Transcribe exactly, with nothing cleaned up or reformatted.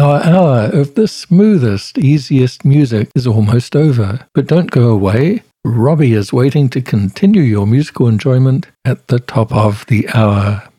Our hour of the smoothest, easiest music is almost over, but don't go away. Robbie is waiting to continue your musical enjoyment at the top of the hour.